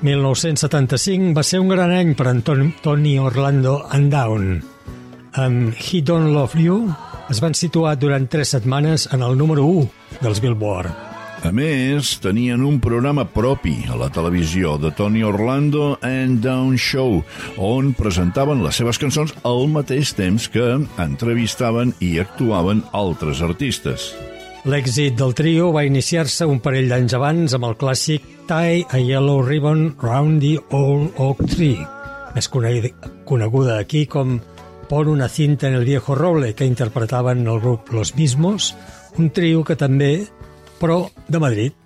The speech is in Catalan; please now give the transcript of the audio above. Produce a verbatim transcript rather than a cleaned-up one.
mil nou-cents setanta-cinc va ser un gran any per en Tony Orlando and Down. Amb He Don't Love You es van situar durant tres setmanes en el número u dels Billboard. A més, tenien un programa propi a la televisió, The Tony Orlando and Down Show, on presentaven les seves cançons al mateix temps que entrevistaven i actuaven altres artistes. L'èxit del trio va iniciar-se un parell d'anys abans amb el clàssic Tie a Yellow Ribbon Round the Old Oak Tree, més coneguda aquí com Pon una cinta en el viejo roble, que interpretaven el grup Los Mismos, un trio que també, però de Madrid.